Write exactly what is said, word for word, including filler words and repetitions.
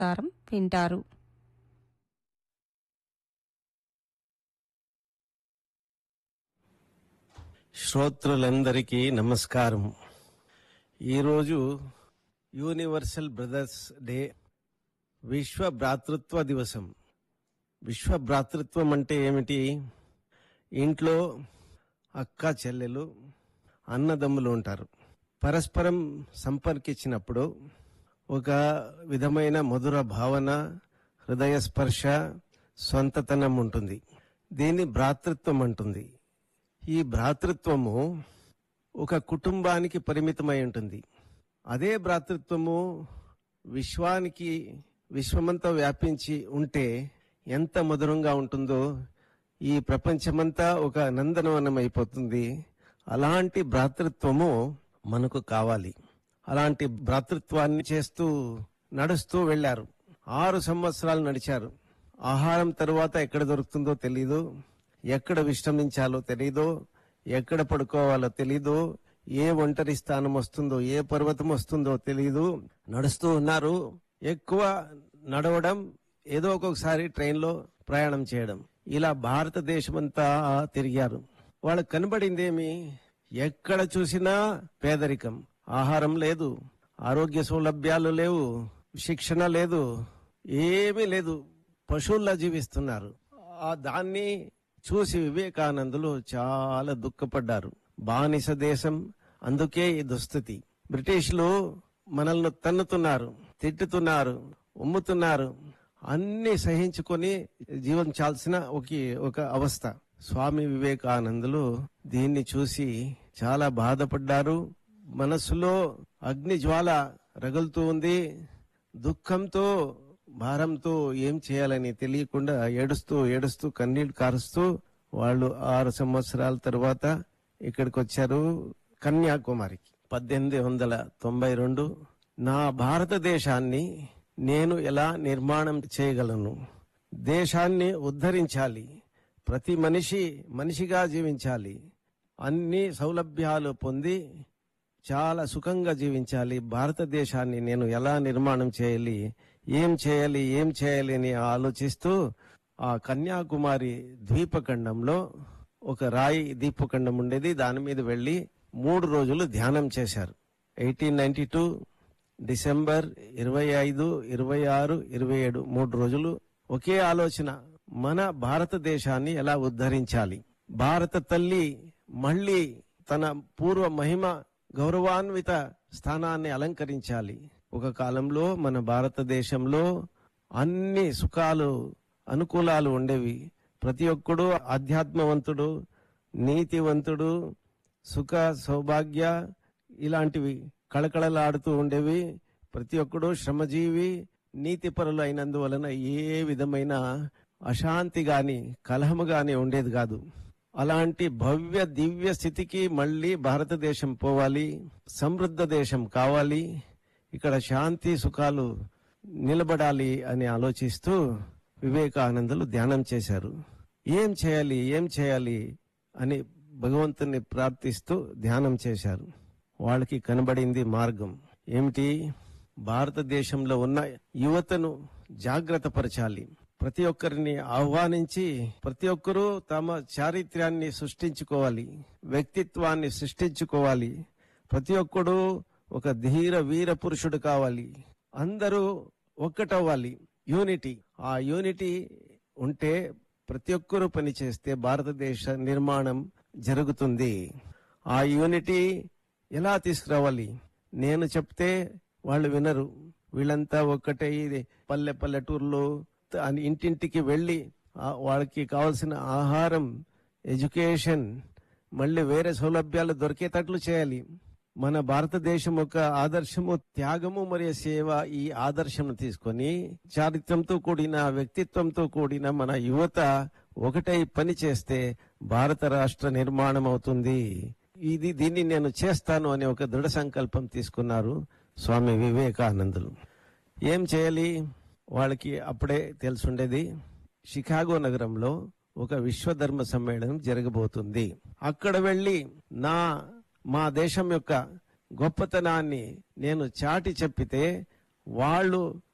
సమాచారం వింటారు. శ్రోతృలందరికీ నమస్కారం. ఈరోజు యూనివర్సల్ బ్రదర్స్ డే, విశ్వ భ్రాతృత్వ దివసం. విశ్వ భ్రాతృత్వం అంటే ఏమిటి? ఇంట్లో అక్క చెల్లెలు అన్నదమ్ములు ఉంటారు. పరస్పరం సంపర్కించినప్పుడు ఒక విధమైన మధుర భావన, హృదయ స్పర్శ, స్వంతతనం ఉంటుంది. దీన్ని భ్రాతృత్వం అంటుంది. ఈ భ్రాతృత్వము ఒక కుటుంబానికి పరిమితమై ఉంటుంది. అదే భ్రాతృత్వము విశ్వానికి, విశ్వమంతా వ్యాపించి ఉంటే ఎంత మధురంగా ఉంటుందో, ఈ ప్రపంచమంతా ఒక నందనవనం అయిపోతుంది. అలాంటి భ్రాతృత్వము మనకు కావాలి. అలాంటి భ్రాతృత్వాన్ని చేస్తూ నడుస్తూ వెళ్లారు. ఆరు సంవత్సరాలు నడిచారు. ఆహారం తరువాత ఎక్కడ దొరుకుతుందో తెలీదు, ఎక్కడ విశ్రమించాలో తెలీదు, ఎక్కడ పడుకోవాలో తెలీదు, ఏ ఒంటరి స్థానం వస్తుందో, ఏ పర్వతం వస్తుందో తెలీదు. నడుస్తూ ఉన్నారు. ఎక్కువ నడవడం, ఏదో ఒక్కొక్కసారి ట్రైన్లో ప్రయాణం చేయడం. ఇలా భారతదేశమంతా తిరిగారు. వాళ్ళకు కనబడిందేమి? ఎక్కడ చూసినా పేదరికం. ఆహారం లేదు, ఆరోగ్య సౌలభ్యాలు లేవు, శిక్షణ లేదు, ఏమీ లేదు. పశువుల్లా జీవిస్తున్నారు. ఆ దాన్ని చూసి వివేకానందులు చాలా దుఃఖపడ్డారు. బానిస దేశం, అందుకే ఈ దుస్థితి. బ్రిటిష్లు మనల్ని తన్నుతున్నారు, తిట్టుతున్నారు, ఉమ్ముతున్నారు. అన్ని సహించుకొని జీవించాల్సిన ఒక ఒక అవస్థ. స్వామి వివేకానందులు దీన్ని చూసి చాలా బాధపడ్డారు. మనసులో అగ్ని జ్వాల రగులుతూ ఉంది. దుఃఖంతో, భారంతో ఏం చేయాలని తెలియకుండా ఏడుస్తూ ఏడుస్తూ కన్నీళ్లు కారుస్తూ వాళ్ళు ఆరు సంవత్సరాల తర్వాత ఇక్కడికి వచ్చారు, కన్యాకుమారికి. పద్దెనిమిది వందల తొంభై రెండు నా భారతదేశాన్ని నేను ఎలా నిర్మాణం చేయగలను? దేశాన్ని ఉద్ధరించాలి. ప్రతి మనిషి మనిషిగా జీవించాలి. అన్ని సౌలభ్యాలు పొంది చాలా సుఖంగా జీవించాలి. భారతదేశాన్ని నేను ఎలా నిర్మాణం చేయాలి, ఏం చేయాలి ఏం చేయాలి అని ఆలోచిస్తూ ఆ కన్యాకుమారి ద్వీపఖండంలో ఒక రాయి ద్వీపఖండం ఉండేది. దాని మీద వెళ్లి మూడు రోజులు ధ్యానం చేశారు. ఎయిటీన్ నైన్టీ టూ డిసెంబర్ ఇరవై ఐదు ఇరవై ఆరు ఇరవై ఏడు మూడు రోజులు ఒకే ఆలోచన. మన భారతదేశాన్ని ఎలా ఉద్ధరించాలి, భారత తల్లి మళ్లీ తన పూర్వ మహిమ, గౌరవాన్విత స్థానాన్ని అలంకరించాలి. ఒక కాలంలో మన భారతదేశంలో అన్ని సుఖాలు, అనుకూలాలు ఉండేవి. ప్రతి ఒక్కడు ఆధ్యాత్మవంతుడు, నీతివంతుడు, సుఖ సౌభాగ్య ఇలాంటివి కళకళలాడుతూ ఉండేవి. ప్రతి ఒక్కడు శ్రమజీవి, నీతిపరులు అయినందువలన ఏ విధమైన అశాంతి గాని కలహము గాని ఉండేది కాదు. అలాంటి భవ్య దివ్య స్థితికి మళ్లీ భారతదేశం పోవాలి, సమృద్ధ దేశం కావాలి, ఇక్కడ శాంతి సుఖాలు నిలబడాలి అని ఆలోచిస్తూ వివేకానందులు ధ్యానం చేశారు. ఏం చేయాలి ఏం చేయాలి అని భగవంతుని ప్రార్థిస్తూ ధ్యానం చేశారు. వాళ్ళకి కనబడింది మార్గం. ఏమిటి? భారతదేశంలో ఉన్న యువతను జాగ్రత్త పరచాలి. ప్రతి ఒక్కరిని ఆహ్వానించి ప్రతి ఒక్కరూ తమ చారిత్ర్యాన్ని సృష్టించుకోవాలి, వ్యక్తిత్వాన్ని సృష్టించుకోవాలి. ప్రతి ఒక్కడు ఒక ధీర వీర పురుషుడు కావాలి. అందరూ ఒక్కటవ్వాలి, యూనిటీ. ఆ యూనిటీ ఉంటే ప్రతి ఒక్కరూ పనిచేస్తే భారతదేశ నిర్మాణం జరుగుతుంది. ఆ యూనిటీ ఎలా తీసుకురావాలి? నేను చెప్తే వాళ్ళు వినరు. వీళ్ళంతా ఒక్కటే పల్లె పల్లెటూరులో ఇంటింటికి వెళ్ళి వాళ్ళకి కావాల్సిన ఆహారం, ఎడ్యుకేషన్, మళ్ళీ వేరే సౌలభ్యాలు దొరికేటట్లు చేయాలి. మన భారతదేశం ఒక ఆదర్శము, త్యాగము మరియు సేవ. ఈ ఆదర్శం తీసుకొని చారిత్రంతో కూడిన, వ్యక్తిత్వంతో కూడిన మన యువత ఒకటై పని చేస్తే భారత రాష్ట్ర నిర్మాణం అవుతుంది. ఇది దీన్ని నేను చేస్తాను అనే ఒక దృఢ సంకల్పం తీసుకున్నారు స్వామి వివేకానందులు. ఏం చేయాలి? వాళ్ళకి అప్పుడే తెలుసుండేది, షికాగో నగరంలో ఒక విశ్వధర్మ సమ్మేళనం జరగబోతుంది. అక్కడ వెళ్లి నా మా దేశం యొక్క గొప్పతనాన్ని నేను చాటి చెప్పితే వాళ్ళు